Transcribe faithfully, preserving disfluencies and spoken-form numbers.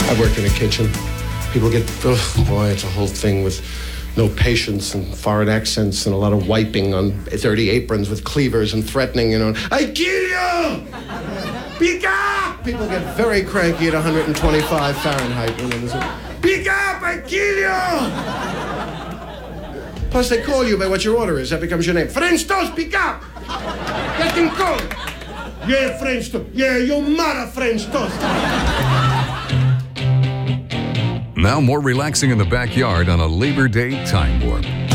I worked in a kitchen. People get, oh boy, it's a whole thing with no patience and foreign accents and a lot of wiping on thirty aprons with cleavers and threatening, you know. I kill you! Pick up! People get very cranky at one hundred twenty-five Fahrenheit. You know, pick up! I kill you! Plus, they call you by what your order is. That becomes your name. French toast, pick up! Getting cold. Yeah, French toast. Yeah, you mother French toast. Now more relaxing in the backyard on a Labor Day time warp.